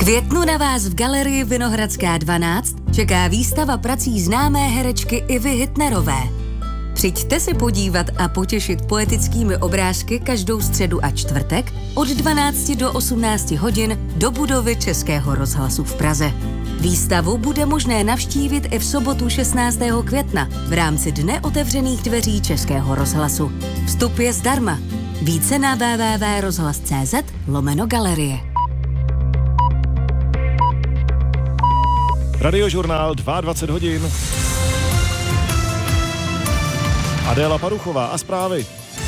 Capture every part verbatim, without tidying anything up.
květnu na vás v galerii Vinohradská dvanáct čeká výstava prací známé herečky Ivy Hitnerové. Přijďte se podívat a potěšit poetickými obrázky každou středu a čtvrtek od dvanácti do osmnácti hodin do budovy Českého rozhlasu v Praze. Výstavu bude možné navštívit i v sobotu šestnáctého května v rámci Dne otevřených dveří Českého rozhlasu. Vstup je zdarma. Více na w w w tečka rozhlas tečka c z lomeno galerie. Radiožurnál dvacet dva hodin. Adéla Paruchová a zprávy.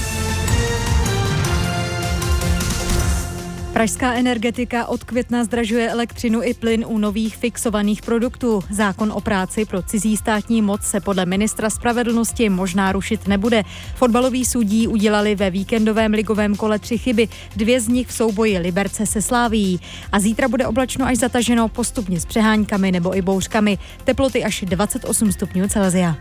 Pražská energetika od května zdražuje elektřinu i plyn u nových fixovaných produktů. Zákon o práci pro cizí státní moc se podle ministra spravedlnosti možná rušit nebude. Fotbaloví sudí udělali ve víkendovém ligovém kole tři chyby, dvě z nich v souboji Liberce se Slavií. A zítra bude oblačno až zataženo, postupně s přeháňkami nebo i bouřkami. Teploty až dvacet osm stupňů Celsia.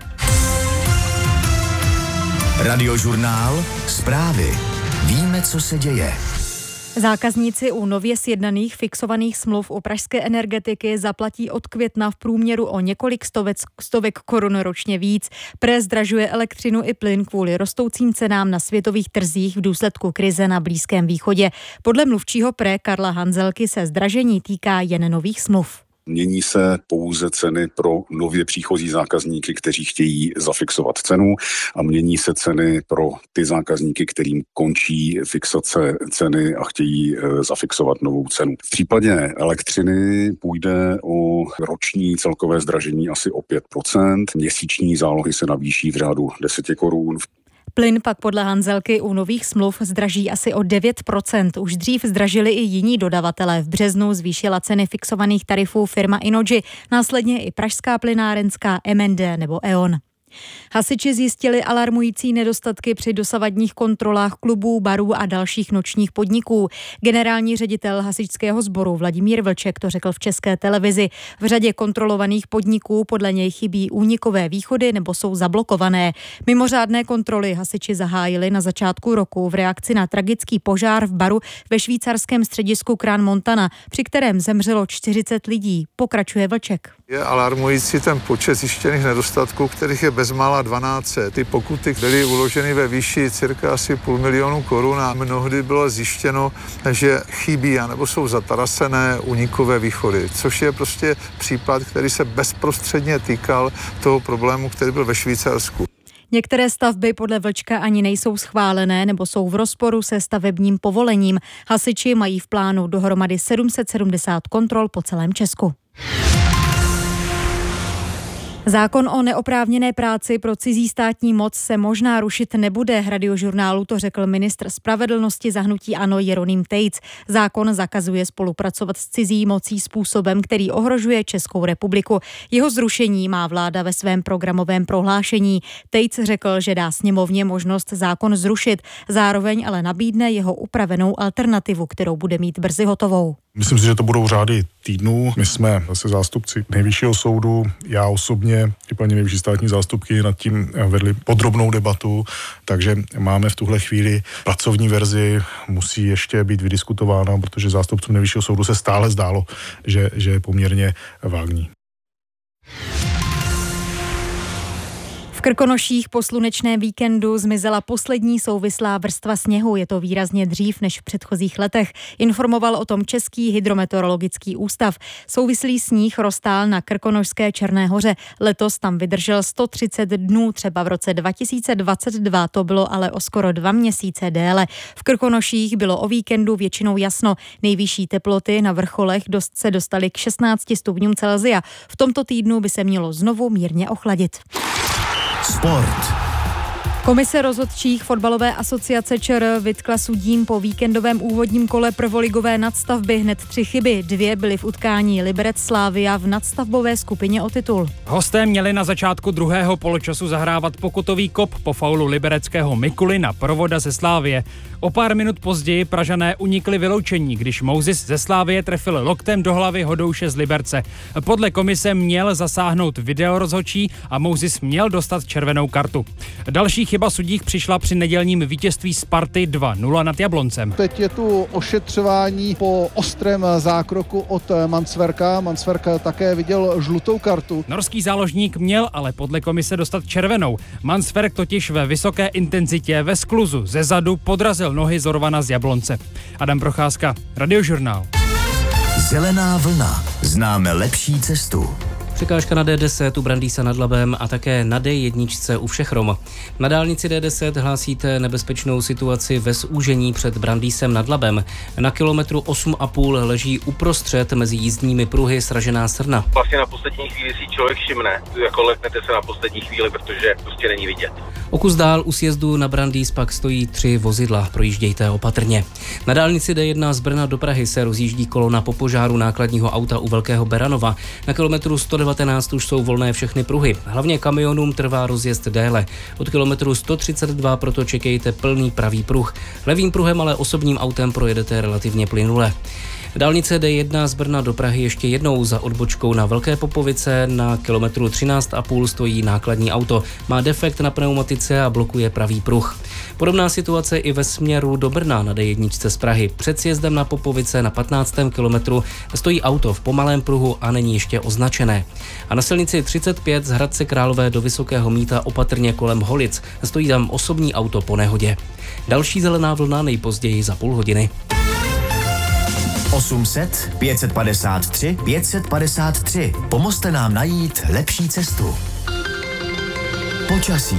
Radiožurnál zprávy. Víme, co se děje. Zákazníci u nově sjednaných fixovaných smluv u pražské energetiky zaplatí od května v průměru o několik stovek, stovek korun ročně víc. Pré zdražuje elektřinu i plyn kvůli rostoucím cenám na světových trzích v důsledku krize na Blízkém východě. Podle mluvčího Pré Karla Hanzelky se zdražení týká jen nových smluv. Mění se pouze ceny pro nově příchozí zákazníky, kteří chtějí zafixovat cenu, a mění se ceny pro ty zákazníky, kterým končí fixace ceny a chtějí zafixovat novou cenu. V případě elektřiny půjde o roční celkové zdražení asi o pět procent, měsíční zálohy se navýší v řádu deset korun. Plyn pak podle Hanzelky u nových smluv zdraží asi o devět procent. Už dřív zdražili i jiní dodavatelé. V březnu zvýšila ceny fixovaných tarifů firma Innogy, následně i pražská plynárenská M N D nebo E O N. Hasiči zjistili alarmující nedostatky při dosavadních kontrolách klubů, barů a dalších nočních podniků. Generální ředitel hasičského sboru Vladimír Vlček to řekl v České televizi. V řadě kontrolovaných podniků podle něj chybí únikové východy nebo jsou zablokované. Mimořádné kontroly hasiči zahájili na začátku roku v reakci na tragický požár v baru ve švýcarském středisku Crans Montana, při kterém zemřelo čtyřicet lidí. Pokračuje Vlček. Je alarmující ten počet zjištěných nedostatků, kterých je bezmála dvanáct set. Ty pokuty byly uloženy ve výši cirka asi půl milionu korun a mnohdy bylo zjištěno, že chybí anebo jsou zatarasené únikové východy, což je prostě případ, který se bezprostředně týkal toho problému, který byl ve Švýcarsku. Některé stavby podle Vlčka ani nejsou schválené nebo jsou v rozporu se stavebním povolením. Hasiči mají v plánu dohromady sedm set sedmdesát kontrol po celém Česku. Zákon o neoprávněné práci pro cizí státní moc se možná rušit nebude. Radiožurnálu to řekl ministr spravedlnosti za hnutí ANO Jeroným Tejc. Zákon zakazuje spolupracovat s cizí mocí způsobem, který ohrožuje Českou republiku. Jeho zrušení má vláda ve svém programovém prohlášení. Tejc řekl, že dá sněmovně možnost zákon zrušit, zároveň ale nabídne jeho upravenou alternativu, kterou bude mít brzy hotovou. Myslím si, že to budou řády týdnů. My jsme zase zástupci Nejvyššího soudu, já osobně i paní nejvyšší státní zástupky nad tím vedli podrobnou debatu, takže máme v tuhle chvíli pracovní verzi, musí ještě být vydiskutována, protože zástupcům Nejvyššího soudu se stále zdálo, že, že je poměrně vágní. V Krkonoších po slunečném víkendu zmizela poslední souvislá vrstva sněhu. Je to výrazně dřív než v předchozích letech. Informoval o tom Český hydrometeorologický ústav. Souvislý sníh roztál na Krkonošské Černé hoře. Letos tam vydržel sto třicet dnů, třeba v roce dva tisíce dvacet dva to bylo ale o skoro dva měsíce déle. V Krkonoších bylo o víkendu většinou jasno. Nejvyšší teploty na vrcholech dost se dostaly k šestnácti stupňům Celsia. V tomto týdnu by se mělo znovu mírně ochladit. Sport. Komise rozhodčích fotbalové asociace ČR vytkla sudím po víkendovém úvodním kole prvoligové nadstavby hned tři chyby. Dvě byly v utkání Liberec Slavia v nadstavbové skupině o titul. Hosté měli na začátku druhého poločasu zahrávat pokutový kop po faulu libereckého Mikuly na Provoda ze Slávie. O pár minut později Pražané unikli vyloučení, když Mousis ze Slavie trefil loktem do hlavy Hodouše z Liberce. Podle komise měl zasáhnout videorozhodčí a Mousis měl dostat červenou kartu. Další chyba sudích přišla při nedělním vítězství Sparty dva nula nad Jabloncem. Teď je tu ošetřování po ostrém zákroku od Mansverka. Mansverk také viděl žlutou kartu. Norský záložník měl ale podle komise dostat červenou. Mansverk totiž ve vysoké intenzitě ve skluzu ze zadu podrazil nohy Zorvana z Jablonce. Adam Procházka, Radiožurnál. Zelená vlna. Známe lepší cestu. Překážka na D deset u Brandýsa nad Labem a také na D jedna u Všechrom. Na dálnici D deset hlásíte nebezpečnou situaci ve zúžení před Brandýsem nad Labem. Na kilometru osm a půl leží uprostřed mezi jízdními pruhy sražená srna. Vlastně na poslední chvíli si člověk všimne, jako leknete se na poslední chvíli, protože prostě není vidět. O kus dál u sjezdu na Brandýs pak stojí tři vozidla, projíždějte opatrně. Na dálnici D jedna z Brna do Prahy se rozjíždí kolona po požáru nákladního auta u Velkého Beranova. Na kilometru sto devatenáct už jsou volné všechny pruhy. Hlavně kamionům trvá rozjezd déle. Od kilometru sto třicet dva proto čekejte plný pravý pruh. Levým pruhem ale osobním autem projedete relativně plynule. Dálnice D jedna z Brna do Prahy ještě jednou za odbočkou na Velké Popovice. Na kilometru třináct a půl stojí nákladní auto. Má defekt na pneumatice a blokuje pravý pruh. Podobná situace i ve směru do Brna na D jedna z Prahy. Před sjezdem na Popovice na patnáctém kilometru stojí auto v pomalém pruhu a není ještě označené. A na silnici třicet pět z Hradce Králové do Vysokého Mýta opatrně kolem Holic stojí tam osobní auto po nehodě. Další zelená vlna nejpozději za půl hodiny. osm set, pět set padesát tři, pět set padesát tři. Pomozte nám najít lepší cestu. Počasí.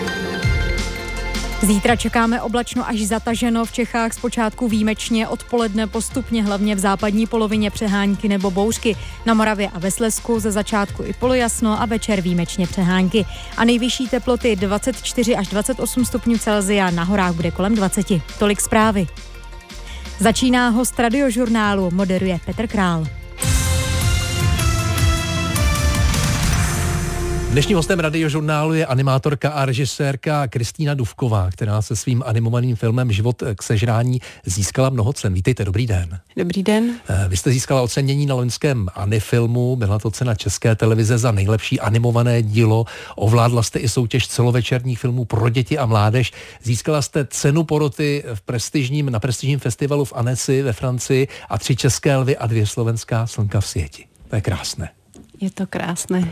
Zítra čekáme oblačno až zataženo, v Čechách zpočátku výjimečně, odpoledne postupně, hlavně v západní polovině přehánky nebo bouřky. Na Moravě a ve Slezsku ze začátku i polojasno a večer výjimečně přehánky. A nejvyšší teploty dvacet čtyři až dvacet osm stupňů Celsia, na horách bude kolem dvacet. Tolik zprávy. Začíná host Radiožurnálu, moderuje Petr Král. Dnešním hostem Radiožurnálu je animátorka a režisérka Kristýna Dufková, která se svým animovaným filmem Život k sežrání získala mnoho cen. Vítejte, dobrý den. Dobrý den. Vy jste získala ocenění na loňském Anifilmu, byla to cena České televize za nejlepší animované dílo, ovládla jste i soutěž celovečerních filmů pro děti a mládež, získala jste cenu poroty v prestižním, na prestižním festivalu v Annecy ve Francii a tři české lvy a dvě slovenská slnka v světi. To je krásné. Je to krásné.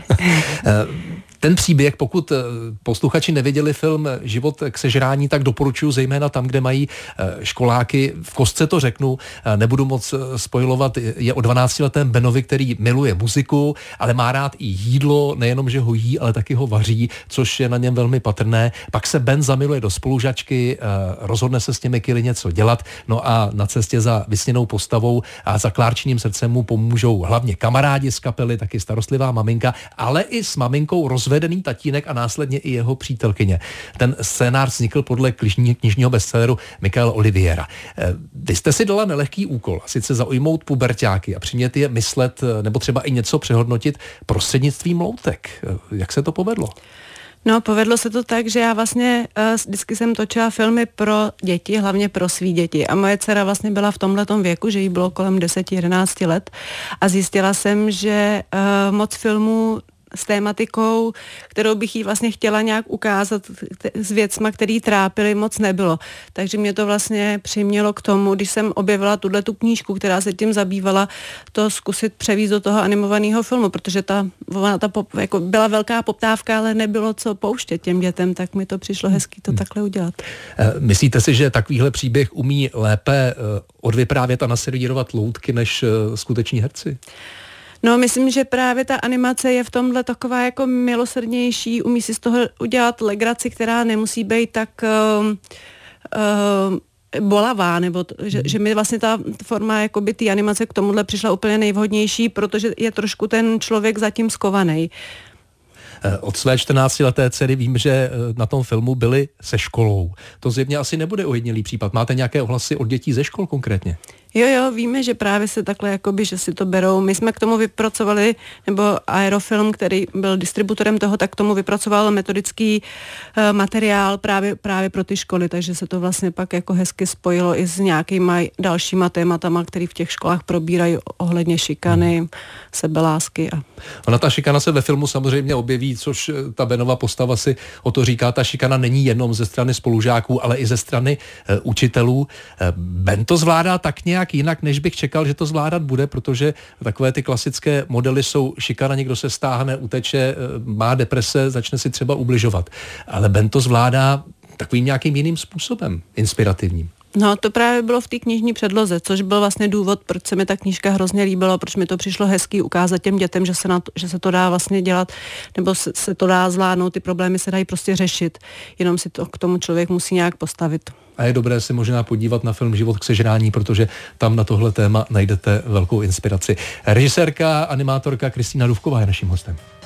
Ten příběh, pokud posluchači neviděli film Život k sežrání, tak doporučuji zejména tam, kde mají školáky. V kostce to řeknu, nebudu moc spojovat, je o dvanáctiletém Benovi, který miluje muziku, ale má rád i jídlo, nejenom, že ho jí, ale taky ho vaří, což je na něm velmi patrné. Pak se Ben zamiluje do spolužačky, rozhodne se s těmi kily něco dělat, no a na cestě za vysněnou postavou a za Klárčiným srdcem mu pomůžou hlavně kamarádi z kapely, taky starostlivá maminka, ale i s maminkou rozvedený tatínek a následně i jeho přítelkyně. Ten scénář vznikl podle knižního bestselleru Michaela Oliviera. Vy jste si dala nelehký úkol, a sice zaujmout puberťáky a přimět je myslet nebo třeba i něco přehodnotit prostřednictvím loutek. Jak se to povedlo? No, povedlo se to tak, že já vlastně uh, vždycky jsem točila filmy pro děti, hlavně pro svý děti. A moje dcera vlastně byla v tomhletom věku, že jí bylo kolem deset jedenáct let a zjistila jsem, že uh, moc filmů s tématikou, kterou bych jí vlastně chtěla nějak ukázat s věcma, který trápily, moc nebylo. Takže mě to vlastně přimělo k tomu, když jsem objevila tuhletu knížku, která se tím zabývala, to zkusit převízt do toho animovaného filmu, protože ta, ta pop, jako byla velká poptávka, ale nebylo co pouštět těm dětem, tak mi to přišlo hezký to hmm. takhle udělat. Myslíte si, že takovýhle příběh umí lépe odvyprávět a naservírovat loutky než skuteční herci? No, myslím, že právě ta animace je v tomhle taková jako milosrdnější, umí si z toho udělat legraci, která nemusí být tak uh, uh, bolavá, nebo t- že, že mi vlastně ta forma jakoby ty animace k tomuhle přišla úplně nejvhodnější, protože je trošku ten člověk zatím skovaný. Od své čtrnáctileté dcery vím, že na tom filmu byli se školou. To zjevně asi nebude ojedinělý případ. Máte nějaké ohlasy od dětí ze škol konkrétně? Jo, jo, víme, že právě se takhle jakoby, že si to berou. My jsme k tomu vypracovali, nebo Aerofilm, který byl distributorem toho, tak k tomu vypracoval metodický uh, materiál právě, právě pro ty školy, takže se to vlastně pak jako hezky spojilo i s nějakýma dalšíma tématama, které v těch školách probírají ohledně šikany, hmm. sebelásky. A... Ona ta šikana se ve filmu samozřejmě objeví, což ta Benova postava si o to říká, ta šikana není jenom ze strany spolužáků, ale i ze strany uh, učitelů. Uh, Ben to zvládá tak nějak jinak, než bych čekal, že to zvládat bude, protože takové ty klasické modely jsou šikana, někdo se stáhne, uteče, má deprese, začne si třeba ubližovat. Ale Ben to zvládá takovým nějakým jiným způsobem, inspirativním. No, to právě bylo v té knižní předloze, což byl vlastně důvod, proč se mi ta knížka hrozně líbila, proč mi to přišlo hezký ukázat těm dětem, že se, na to, že se to dá vlastně dělat, nebo se, se to dá zvládnout, ty problémy se dají prostě řešit, jenom si to k tomu člověk musí nějak postavit. A je dobré si možná podívat na film Život k sežrání, protože tam na tohle téma najdete velkou inspiraci. Režisérka, animátorka Kristýna Dufková je naším hostem.